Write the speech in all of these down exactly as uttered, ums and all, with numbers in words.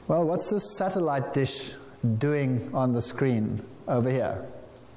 Well, what's this satellite dish doing on the screen over here?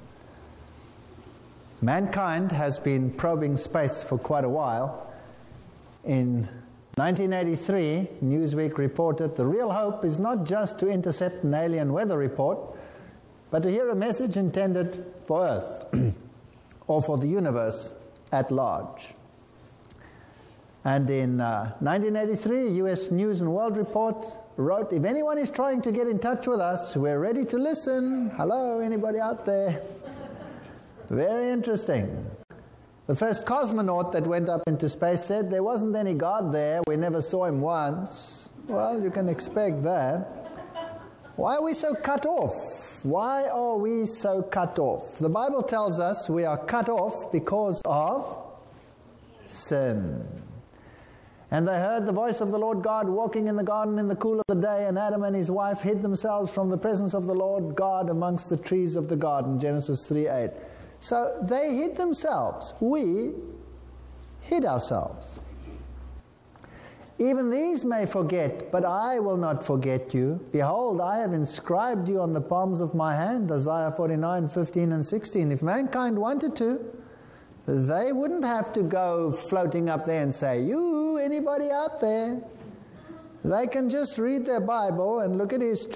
Mankind has been probing space for quite a while. In nineteen eighty-three, Newsweek reported, the real hope is not just to intercept an alien weather report, but to hear a message intended for Earth or for the universe at large. And in uh, nineteen eighty-three, U S News and World Report wrote, if anyone is trying to get in touch with us, we're ready to listen. Hello, anybody out there? Very interesting. The first cosmonaut that went up into space said there wasn't any God there. We never saw him once. Well, you can expect that. Why are we so cut off? Why are we so cut off? The Bible tells us we are cut off because of sin. And they heard the voice of the Lord God walking in the garden in the cool of the day, and Adam and his wife hid themselves from the presence of the Lord God amongst the trees of the garden, Genesis three eight. So they hid themselves. We hid ourselves. Even these may forget, but I will not forget you. Behold, I have inscribed you on the palms of my hand, Isaiah forty-nine, fifteen and sixteen. If mankind wanted to, they wouldn't have to go floating up there and say, you, anybody out there? They can just read their Bible and look at history